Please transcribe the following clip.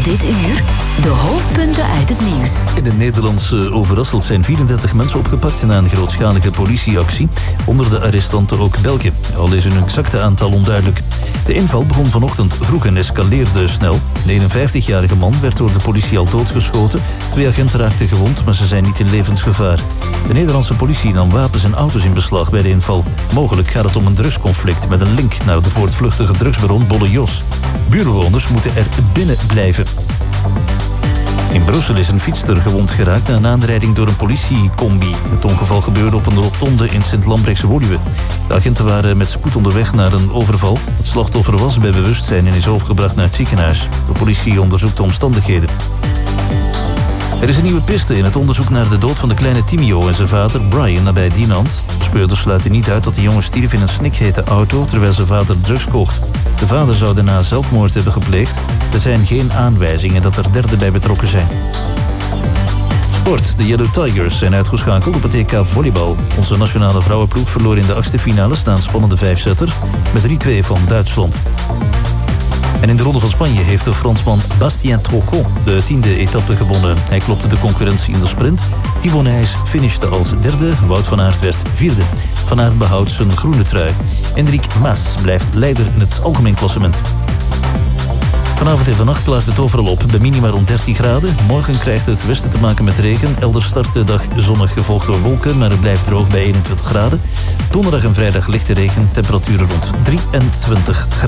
Dit uur de hoofdpunten uit het nieuws. In het Nederlandse Overasselt zijn 34 mensen opgepakt na een grootschalige politieactie. Onder de arrestanten ook Belgen. Al is hun exacte aantal onduidelijk. De inval begon vanochtend vroeg en escaleerde snel. Een 51-jarige man werd door de politie al doodgeschoten. 2 agenten raakten gewond, maar ze zijn niet in levensgevaar. De Nederlandse politie nam wapens en auto's in beslag bij de inval. Mogelijk gaat het om een drugsconflict met een link naar de voortvluchtige drugsbaron Bolle Jos. Buurtbewoners moeten er binnen blijven. In Brussel is een fietster gewond geraakt na een aanrijding door een politiecombi. Het ongeval gebeurde op een rotonde in Sint-Lambrechtse-Woluwe. De agenten waren met spoed onderweg naar een overval. Het slachtoffer was bij bewustzijn en is overgebracht naar het ziekenhuis. De politie onderzoekt de omstandigheden. Er is een nieuwe piste in het onderzoek naar de dood van de kleine Timio en zijn vader Brian nabij Dinant. De speurders sluiten niet uit dat de jongen stierf in een snikhete auto terwijl zijn vader drugs kocht. De vader zou daarna zelfmoord hebben gepleegd. Er zijn geen aanwijzingen dat er derden bij betrokken zijn. Sport. De Yellow Tigers zijn uitgeschakeld op het EK volleybal. Onze nationale vrouwenploeg verloor in de 8e finales na een spannende 5-setter met 3-2 van Duitsland. En in de Ronde van Spanje heeft de Fransman Bastien Trochon de 10e etappe gewonnen. Hij klopte de concurrentie in de sprint. Thibaut Nys finishte als derde, Wout van Aert werd vierde. Van Aert behoudt zijn groene trui. Enric Mas blijft leider in het algemeen klassement. Vanavond en vannacht klaart het overal op. De minima rond 13 graden. Morgen krijgt het westen te maken met regen. Elders start de dag zonnig gevolgd door wolken, maar het blijft droog bij 21 graden. Donderdag en vrijdag lichte regen. Temperaturen rond 23 graden.